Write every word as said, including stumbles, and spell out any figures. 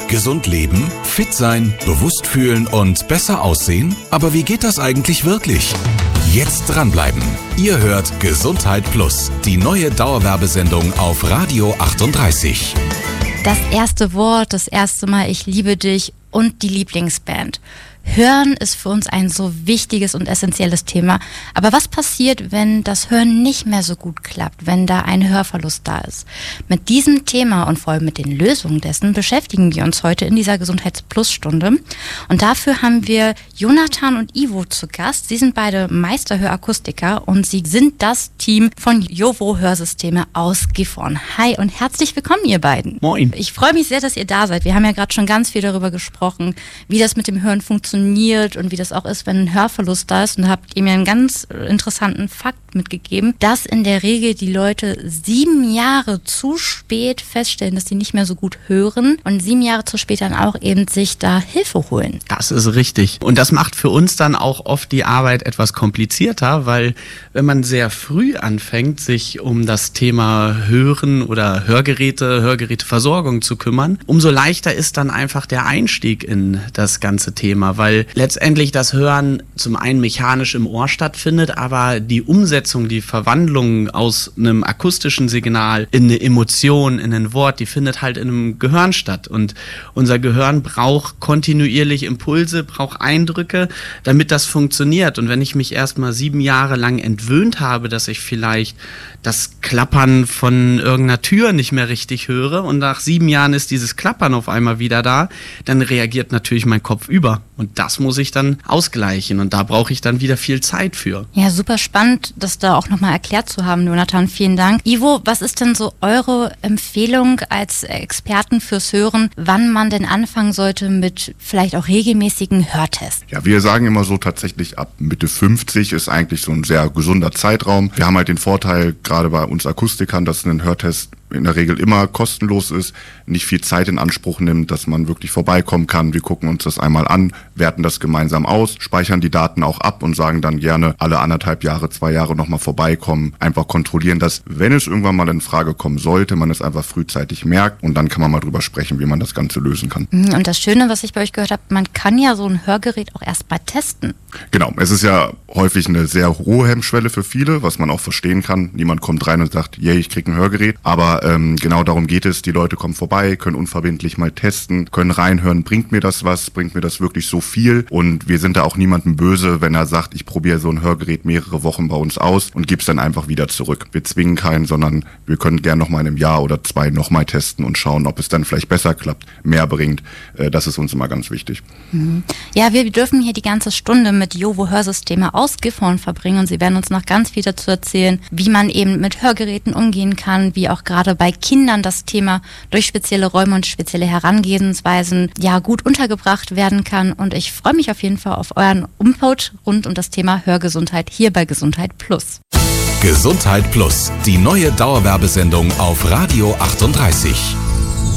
Gesund leben, fit sein, bewusst fühlen und besser aussehen? Aber wie geht das eigentlich wirklich? Jetzt dranbleiben. Ihr hört Gesundheit Plus, die neue Dauerwerbesendung auf Radio achtunddreißig. Das erste Wort, das erste Mal ich liebe dich und die Lieblingsband. Hören ist für uns ein so wichtiges und essentielles Thema. Aber was passiert, wenn das Hören nicht mehr so gut klappt, wenn da ein Hörverlust da ist? Mit diesem Thema und vor allem mit den Lösungen dessen beschäftigen wir uns heute in dieser Gesundheits-Plus-Stunde. Und dafür haben wir Jonathan und Ivo zu Gast. Sie sind beide Meisterhörakustiker und sie sind das Team von Jovo Hörsysteme aus Gifhorn. Hi und herzlich willkommen, ihr beiden. Moin. Ich freue mich sehr, dass ihr da seid. Wir haben ja gerade schon ganz viel darüber gesprochen, wie das mit dem Hören funktioniert und wie das auch ist, wenn ein Hörverlust da ist. Und da habt ihr mir einen ganz interessanten Fakt mitgegeben, dass in der Regel die Leute sieben Jahre zu spät feststellen, dass sie nicht mehr so gut hören und sieben Jahre zu spät dann auch eben sich da Hilfe holen. Das ist richtig. Und das macht für uns dann auch oft die Arbeit etwas komplizierter, weil wenn man sehr früh anfängt, sich um das Thema Hören oder Hörgeräte, Hörgeräteversorgung zu kümmern, umso leichter ist dann einfach der Einstieg in das ganze Thema, weil letztendlich das Hören zum einen mechanisch im Ohr stattfindet, aber die Umsetzung, die Verwandlung aus einem akustischen Signal in eine Emotion, in ein Wort, die findet halt in einem Gehirn statt. Und unser Gehirn braucht kontinuierlich Impulse, braucht Eindrücke, damit das funktioniert. Und wenn ich mich erstmal sieben Jahre lang entwöhnt habe, dass ich vielleicht das Klappern von irgendeiner Tür nicht mehr richtig höre und nach sieben Jahren ist dieses Klappern auf einmal wieder da, dann reagiert natürlich mein Kopf über. Und das muss ich dann ausgleichen und da brauche ich dann wieder viel Zeit für. Ja, super spannend, das da auch nochmal erklärt zu haben, Jonathan. Vielen Dank. Ivo, was ist denn so eure Empfehlung als Experten fürs Hören, wann man denn anfangen sollte mit vielleicht auch regelmäßigen Hörtests? Ja, wir sagen immer so tatsächlich ab Mitte fünfzig ist eigentlich so ein sehr gesunder Zeitraum. Wir haben halt den Vorteil, gerade bei uns Akustikern, dass ein Hörtest in der Regel immer kostenlos ist, nicht viel Zeit in Anspruch nimmt, dass man wirklich vorbeikommen kann. Wir gucken uns das einmal an, werten das gemeinsam aus, speichern die Daten auch ab und sagen dann gerne alle anderthalb Jahre, zwei Jahre nochmal vorbeikommen. Einfach kontrollieren, dass, wenn es irgendwann mal in Frage kommen sollte, man es einfach frühzeitig merkt und dann kann man mal drüber sprechen, wie man das Ganze lösen kann. Und das Schöne, was ich bei euch gehört habe, man kann ja so ein Hörgerät auch erst mal testen. Genau, es ist ja häufig eine sehr hohe Hemmschwelle für viele, was man auch verstehen kann. Niemand kommt rein und sagt, yay, ich krieg ein Hörgerät, aber ähm, genau darum geht es. Die Leute kommen vorbei, können unverbindlich mal testen, können reinhören, bringt mir das was, bringt mir das wirklich so viel? Und wir sind da auch niemandem böse, wenn er sagt, ich probiere so ein Hörgerät mehrere Wochen bei uns aus und gebe es dann einfach wieder zurück. Wir zwingen keinen, sondern wir können gerne noch mal in einem Jahr oder zwei noch mal testen und schauen, ob es dann vielleicht besser klappt, mehr bringt. Äh, das ist uns immer ganz wichtig. Mhm. Ja, wir dürfen hier die ganze Stunde mit Jovo Hörsysteme aus Gifhorn verbringen und sie werden uns noch ganz viel dazu erzählen, wie man eben mit Hörgeräten umgehen kann, wie auch gerade bei Kindern das Thema durch spezielle Räume und spezielle Herangehensweisen ja gut untergebracht werden kann. Und ich freue mich auf jeden Fall auf euren Input rund um das Thema Hörgesundheit hier bei Gesundheit Plus. Gesundheit Plus, die neue Dauerwerbesendung auf Radio achtunddreißig.